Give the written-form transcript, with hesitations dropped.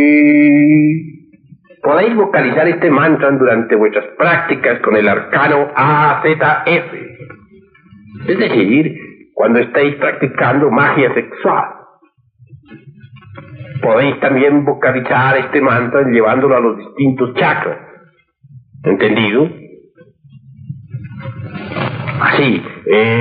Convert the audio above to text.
Podéis vocalizar este mantra durante vuestras prácticas con el arcano AZF. Es decir, cuando estáis practicando magia sexual. Podéis también vocalizar este mantra llevándolo a los distintos chakras. ¿Entendido? Así.